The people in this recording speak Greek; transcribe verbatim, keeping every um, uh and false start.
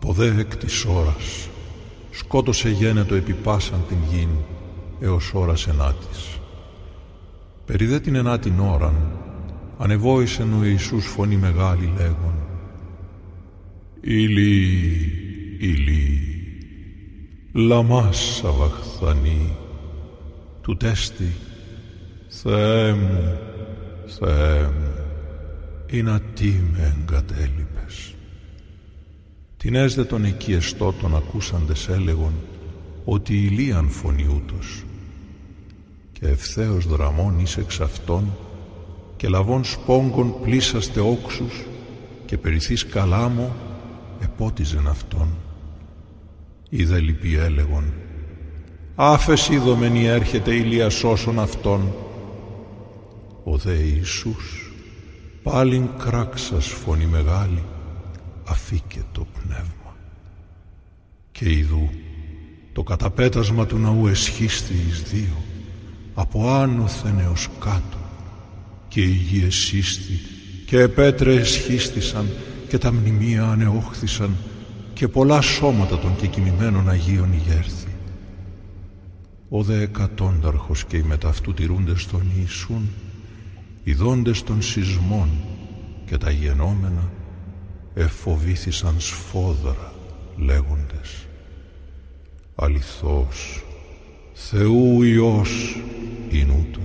Το δε εκ της ώρας σκότωσε γένετο επί πάσαν την γην έως ώρας ενάτης. Περί δε την ενάτην ώραν ανεβόησεν ο Ιησούς φωνή μεγάλη λέγον «Ηλί, ηλί, λαμά σαβαχθανί», του τέστη «Θεέ μου, Θεέ μου, εινά τι με εγκατέλειπες». Την έσδε των εκεί εστώτων ακούσαντες έλεγον ότι ηλίαν φωνή ούτως. Και ευθέως δραμών εις εξ αυτών και λαβών σπόγκων πλήσαστε όξους και περιθείς καλάμο επότιζεν αυτόν. Είδε λυπή έλεγον «Άφες είδομεν ή έρχεται ηλία σώσον αυτόν». Ο δε Ιησούς πάλιν κράξας φωνή μεγάλη αφήκε το πνεύμα. Και ιδού το καταπέτασμα του ναού εσχίστη εις δύο από άνωθεν έως κάτω και η γη εσύστη και επέτρε εσχίστησαν και τα μνημεία ανεόχθησαν και πολλά σώματα των κεκοιμημένων Αγίων ηγέρθη. Ο δε εκατόνταρχος και οι μετ' αυτού τηρούντες των Ιησούν ειδώντες των σεισμών και τα γενόμενα εφοβήθησαν σφόδρα λέγοντες «Αληθώς Θεού Υιός ειν ούτως».